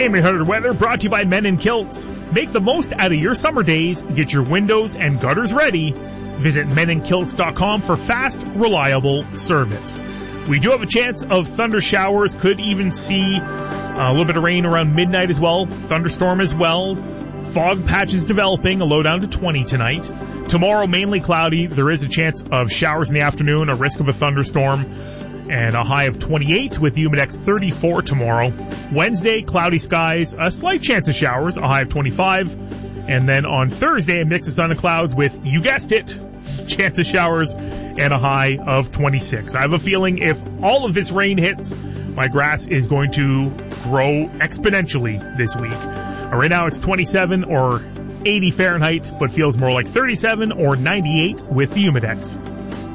AM800 weather brought to you by Men in Kilts. Make the most out of your summer days. Get your windows and gutters ready. Visit meninkilts.com for fast, reliable service. We do have a chance of thunder showers. Could even see a little bit of rain around midnight as well. Thunderstorm as well. Fog patches developing. A low down to 20 tonight. Tomorrow, mainly cloudy. There is a chance of showers in the afternoon. A risk of a thunderstorm. And a high of 28 with Humidex 34 tomorrow. Wednesday, cloudy skies, a slight chance of showers, a high of 25. And then on Thursday, a mix of sun and clouds with, you guessed it, chance of showers and a high of 26. I have a feeling if all of this rain hits, my grass is going to grow exponentially this week. Right now it's 27 or 80 Fahrenheit, but feels more like 37 or 98 with the Humidex.